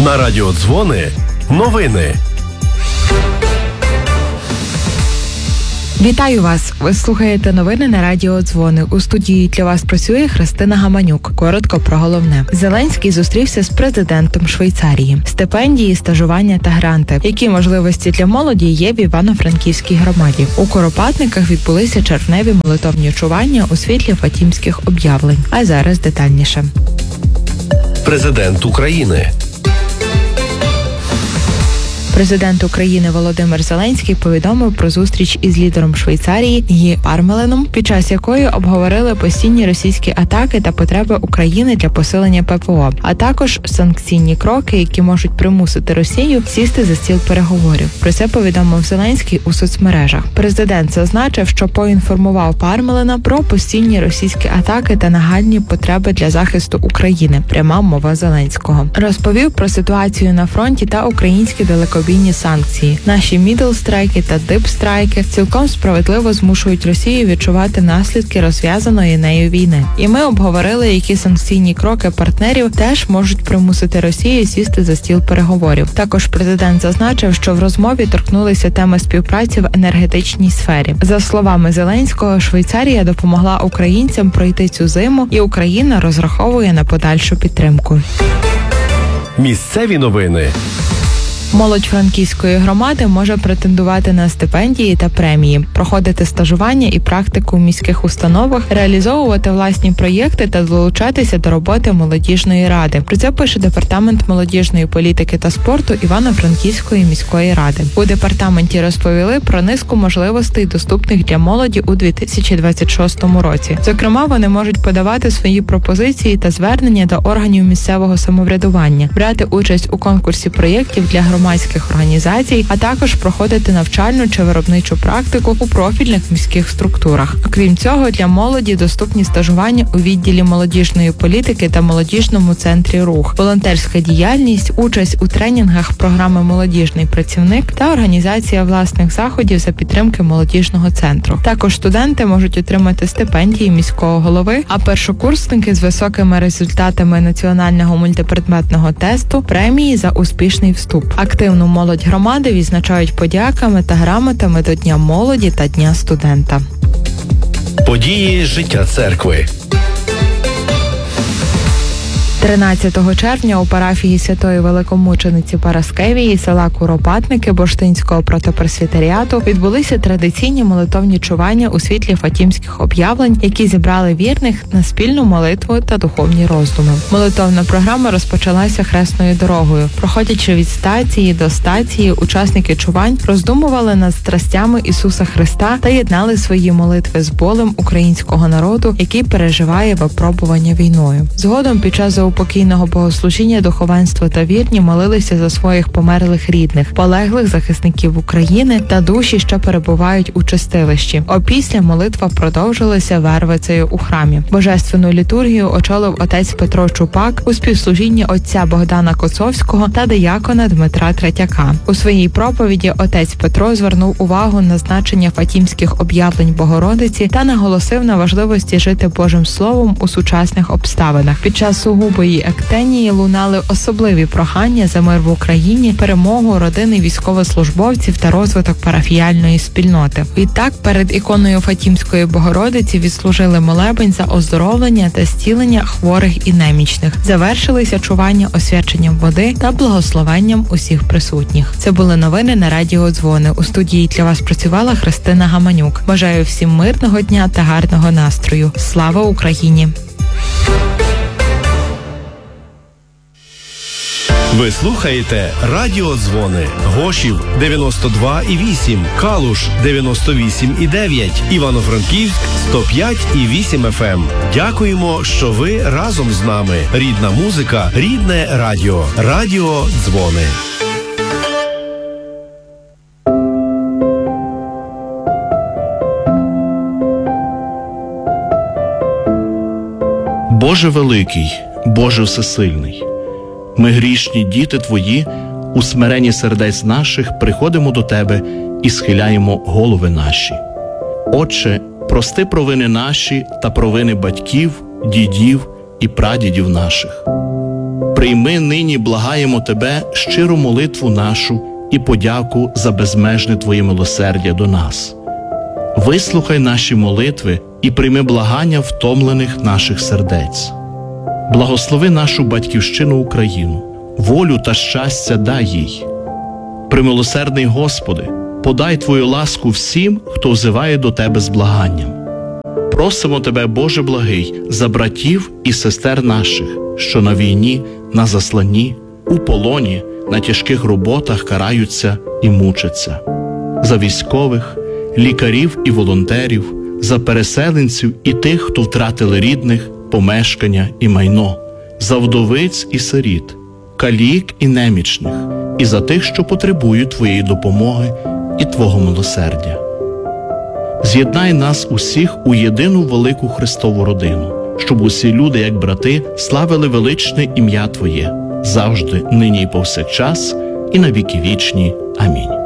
На радіо Дзвони новини. Вітаю вас! Ви слухаєте новини на радіо Дзвони. У студії для вас працює Христина Гаманюк. Коротко про головне. Зеленський зустрівся з президентом Швейцарії. Стипендії, стажування та гранти. Які можливості для молоді є в Івано-Франківській громаді? У Куропатниках відбулися червневі молитовні чування у світлі фатімських об'явлень. А зараз детальніше. Президент України. Президент України Володимир Зеленський повідомив про зустріч із лідером Швейцарії Гі Пармеленом, під час якої обговорили постійні російські атаки та потреби України для посилення ППО, а також санкційні кроки, які можуть примусити Росію сісти за стіл переговорів. Про це повідомив Зеленський у соцмережах. Президент зазначив, що поінформував Пармелена про постійні російські атаки та нагальні потреби для захисту України. Пряма мова Зеленського. Розповів про ситуацію на фронті та українські далекобійні санкції. Наші мідл-страйки та дип-страйки цілком справедливо змушують Росію відчувати наслідки розв'язаної нею війни. І ми обговорили, які санкційні кроки партнерів теж можуть примусити Росію сісти за стіл переговорів. Також президент зазначив, що в розмові торкнулися теми співпраці в енергетичній сфері. За словами Зеленського, Швейцарія допомогла українцям пройти цю зиму, і Україна розраховує на подальшу підтримку. Місцеві новини. Молодь Франківської громади може претендувати на стипендії та премії, проходити стажування і практику в міських установах, реалізовувати власні проєкти та долучатися до роботи молодіжної ради. Про це пише Департамент молодіжної політики та спорту Івано-Франківської міської ради. У департаменті розповіли про низку можливостей, доступних для молоді у 2026 році. Зокрема, вони можуть подавати свої пропозиції та звернення до органів місцевого самоврядування, брати участь у конкурсі проєктів для громадських організацій, а також проходити навчальну чи виробничу практику у профільних міських структурах. Окрім цього, для молоді доступні стажування у відділі молодіжної політики та молодіжному центрі «Рух», волонтерська діяльність, участь у тренінгах програми «Молодіжний працівник» та організація власних заходів за підтримки молодіжного центру. Також студенти можуть отримати стипендії міського голови, а першокурсники з високими результатами національного мультипредметного тесту – премії за успішний вступ. Активну молодь громади відзначають подяками та грамотами до Дня молоді та Дня студента. Події життя церкви. 13 червня у парафії Святої Великомучениці Параскевії села Куропатники Бурштинського протопресвітеріату відбулися традиційні молитовні чування у світлі фатімських об'явлень, які зібрали вірних на спільну молитву та духовні роздуми. Молитовна програма розпочалася хресною дорогою. Проходячи від стації до стації, учасники чувань роздумували над страстями Ісуса Христа та єднали свої молитви з болем українського народу, який переживає випробування війною. Згодом під час упокійного богослужіння духовенство та вірні молилися за своїх померлих рідних, полеглих захисників України та душі, що перебувають у чистилищі. Опісля молитва продовжилася вервицею у храмі. Божественну літургію очолив отець Петро Чупак у співслужінні отця Богдана Коцовського та диякона Дмитра Третяка. У своїй проповіді отець Петро звернув увагу на значення фатімських об'явлень Богородиці та наголосив на важливості жити Божим Словом у сучасних обставинах. Під час сугубої ектенії лунали особливі прохання за мир в Україні, перемогу родини військовослужбовців та розвиток парафіяльної спільноти. Відтак перед іконою Фатімської Богородиці відслужили молебень за оздоровлення та зцілення хворих і немічних. Завершилися чування освяченням води та благословенням усіх присутніх. Це були новини на радіо Дзвони. У студії для вас працювала Христина Гаманюк. Бажаю всім мирного дня та гарного настрою. Слава Україні! Ви слухаєте Радіо Дзвони. Гошів 92,8, Калуш 98,9, Івано-Франківськ 105,8 FM. Дякуємо, що ви разом з нами. Рідна музика, рідне радіо. Радіо Дзвони. Боже великий, Боже всесильний, ми грішні діти Твої, у смиренні сердець наших приходимо до Тебе і схиляємо голови наші. Отче, прости провини наші та провини батьків, дідів і прадідів наших. Прийми нині, благаємо Тебе, щиру молитву нашу і подяку за безмежне Твоє милосердя до нас. Вислухай наші молитви і прийми благання втомлених наших сердець. Благослови нашу батьківщину Україну, волю та щастя дай їй. Примилосердний Господи, подай Твою ласку всім, хто взиває до Тебе з благанням. Просимо Тебе, Боже благий, за братів і сестер наших, що на війні, на засланні, у полоні, на тяжких роботах караються і мучаться. За військових, лікарів і волонтерів, за переселенців і тих, хто втратили рідних, помешкання і майно, за вдовиць і сиріт, калік і немічних, і за тих, що потребують Твоєї допомоги і Твого милосердя. З'єднай нас усіх у єдину велику Христову родину, щоб усі люди, як брати, славили величне ім'я Твоє, завжди, нині і повсякчас, і на віки вічні. Амінь.